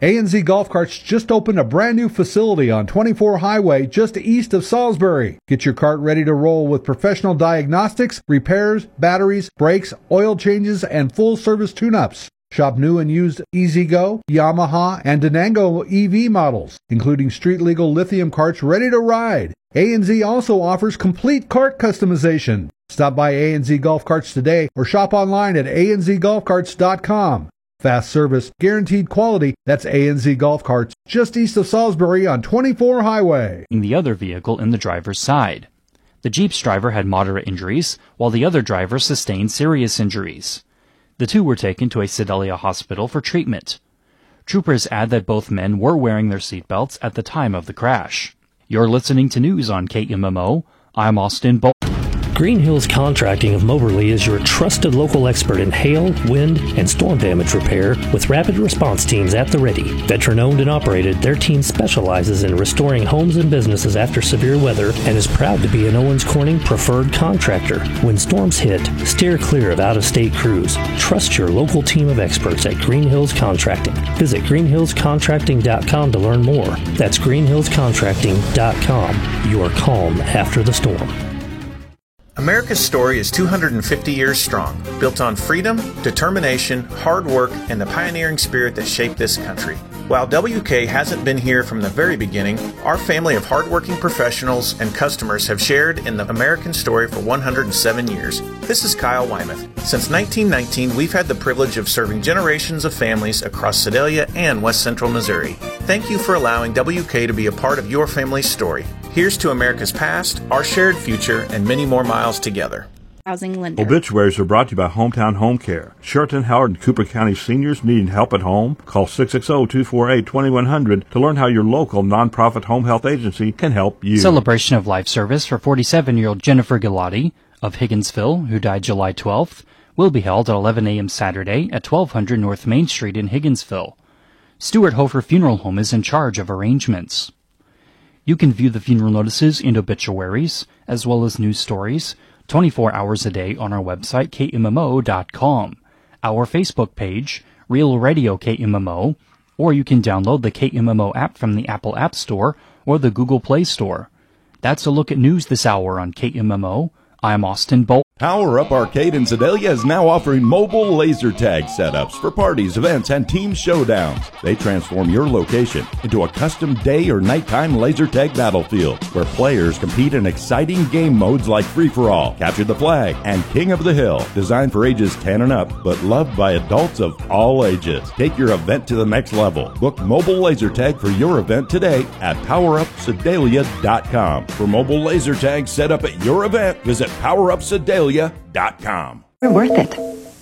A&Z Golf Carts just opened a brand new facility on 24 Highway just east of Salisbury. Get your cart ready to roll with professional diagnostics, repairs, batteries, brakes, oil changes, and full service tune-ups. Shop new and used E-Z-Go, Yamaha, and Denango EV models, including street-legal lithium carts ready to ride. A&Z also offers complete cart customization. Stop by A&Z Golf Carts today or shop online at anzgolfcarts.com. Fast service, guaranteed quality. That's A&Z Golf Carts, just east of Salisbury on 24 Highway. The other vehicle in the driver's side. The Jeep's driver had moderate injuries, while the other driver sustained serious injuries. The two were taken to a Sedalia hospital for treatment. Troopers add that both men were wearing their seatbelts at the time of the crash. You're listening to news on KMMO. I'm Austin Bolt. Green Hills Contracting of Moberly is your trusted local expert in hail, wind, and storm damage repair with rapid response teams at the ready. Veteran-owned and operated, their team specializes in restoring homes and businesses after severe weather and is proud to be an Owens Corning preferred contractor. When storms hit, steer clear of out-of-state crews. Trust your local team of experts at Green Hills Contracting. Visit greenhillscontracting.com to learn more. That's greenhillscontracting.com. Your calm after the storm. America's story is 250 years strong, built on freedom, determination, hard work, and the pioneering spirit that shaped this country. While WK hasn't been here from the very beginning, our family of hardworking professionals and customers have shared in the American story for 107 years. This is Kyle Wymuth. Since 1919, we've had the privilege of serving generations of families across Sedalia and West Central Missouri. Thank you for allowing WK to be a part of your family's story. Here's to America's past, our shared future, and many more miles together. Housing lender. Obituaries are brought to you by Hometown Home Care. Sheraton, Howard, and Cooper County seniors needing help at home? Call 660-248-2100 to learn how your local nonprofit home health agency can help you. Celebration of life service for 47-year-old Jennifer Galati of Higginsville, who died July 12th, will be held at 11 a.m. Saturday at 1200 North Main Street in Higginsville. Stuart Hofer Funeral Home is in charge of arrangements. You can view the funeral notices and obituaries, as well as news stories, 24 hours a day on our website, KMMO.com, our Facebook page, Real Radio KMMO, or you can download the KMMO app from the Apple App Store or the Google Play Store. That's a look at news this hour on KMMO. I'm Austin Bolt. Power Up Arcade in Sedalia is now offering mobile laser tag setups for parties, events, and team showdowns. They transform your location into a custom day or nighttime laser tag battlefield where players compete in exciting game modes like Free-for-All, Capture the Flag, and King of the Hill. Designed for ages 10 and up, but loved by adults of all ages. Take your event to the next level. Book mobile laser tag for your event today at PowerUpSedalia.com. For mobile laser tag set up at your event, visit PowerUpSedalia.com. We're worth it.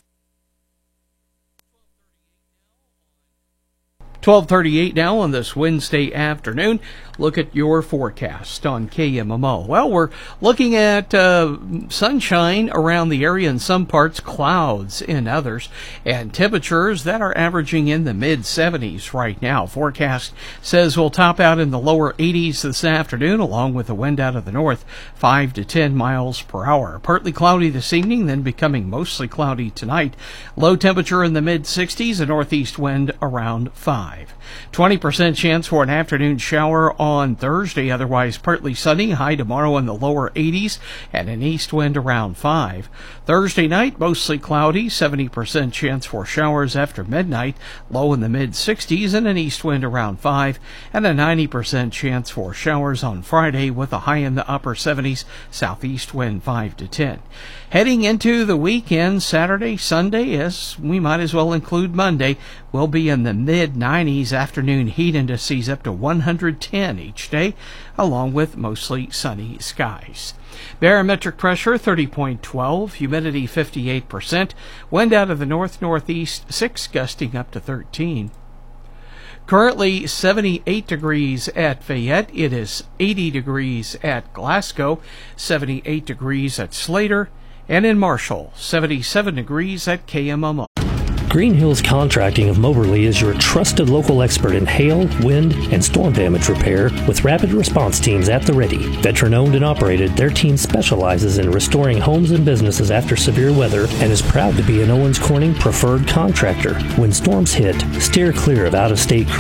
12:38 now on this Wednesday afternoon. Look at your forecast on KMMO. Well, we're looking at sunshine around the area in some parts, clouds in others, and temperatures that are averaging in the mid-70s right now. Forecast says we'll top out in the lower 80s this afternoon, along with a wind out of the north, 5 to 10 miles per hour. Partly cloudy this evening, then becoming mostly cloudy tonight. Low temperature in the mid-60s, a northeast wind around 5. 20% chance for an afternoon shower on Thursday, otherwise partly sunny, high tomorrow in the lower 80s, and an east wind around 5. Thursday night, mostly cloudy, 70% chance for showers after midnight, low in the mid-60s, and an east wind around 5, and a 90% chance for showers on Friday with a high in the upper 70s, southeast wind 5 to 10. Heading into the weekend, Saturday, Sunday, as we might as well include Monday, will be in the mid-90s, afternoon heat indices up to 110 each day, along with mostly sunny skies. Barometric pressure 30.12, humidity 58%, wind out of the north-northeast 6, gusting up to 13. Currently 78 degrees at Fayette. It is 80 degrees at Glasgow, 78 degrees at Slater, and in Marshall, 77 degrees at KMMO. Green Hills Contracting of Moberly is your trusted local expert in hail, wind, and storm damage repair with rapid response teams at the ready. Veteran-owned and operated, their team specializes in restoring homes and businesses after severe weather and is proud to be an Owens Corning preferred contractor. When storms hit, steer clear of out-of-state crews.